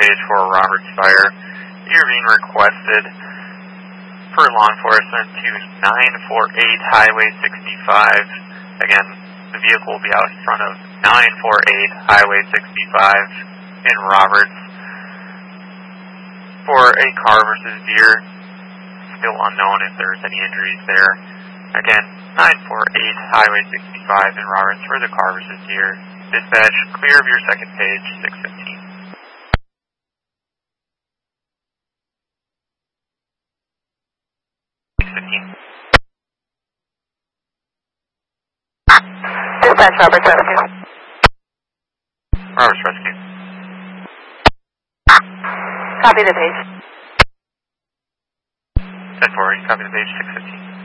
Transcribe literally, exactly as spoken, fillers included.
page for Roberts Fire. You're being requested for law enforcement to nine four eight Highway sixty-five. Again, the vehicle will be out in front of nine four eight Highway sixty-five in Roberts for a car versus deer. Still unknown if there's any injuries there. Again, nine four eight Highway sixty-five in Roberts for the car versus deer. Dispatch, clear of your second page, six fifteen. six fifteen. Dispatch, Roberts Rescue. Roberts Rescue. Copy the page. ten four eight, copy the page, six fifteen.